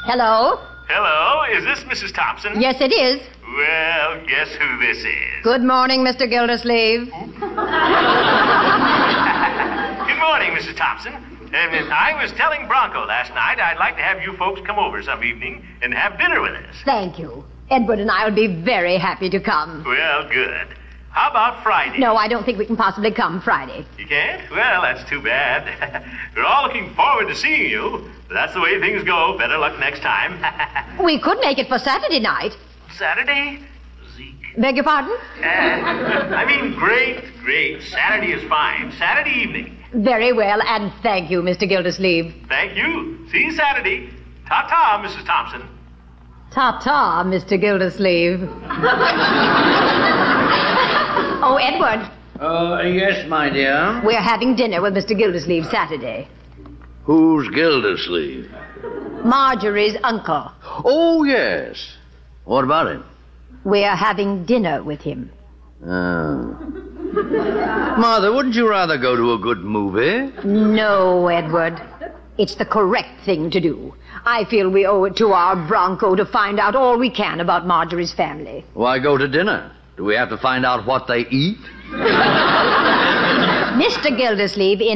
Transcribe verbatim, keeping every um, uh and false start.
Hello? Hello, is this Missus Thompson? Yes, it is. Well, guess who this is? Good morning, Mister Gildersleeve. Good morning, Missus Thompson. And I was telling Bronco last night I'd like to have you folks come over some evening and have dinner with us. Thank you. Edward and I will be very happy to come. Well, good. How about Friday? No, I don't think we can possibly come Friday. You can't? Well, that's too bad. We're all looking forward to seeing you. But that's the way things go. Better luck next time. We could make it for Saturday night. Saturday? Zeke. Beg your pardon? Uh, I mean, great, great. Saturday is fine. Saturday evening. Very well, and thank you, Mister Gildersleeve. Thank you. See you Saturday. Ta-ta, Missus Thompson. Ta-ta, Mister Gildersleeve. Oh, Edward. Uh, yes, my dear. We're having dinner with Mister Gildersleeve Saturday. Who's Gildersleeve? Marjorie's uncle. Oh, yes. What about him? We're having dinner with him. Oh. Mother, wouldn't you rather go to a good movie? No, Edward. It's the correct thing to do. I feel we owe it to our Bronco to find out all we can about Marjorie's family. Why go to dinner? Do we have to find out what they eat? Mister Gildersleeve, in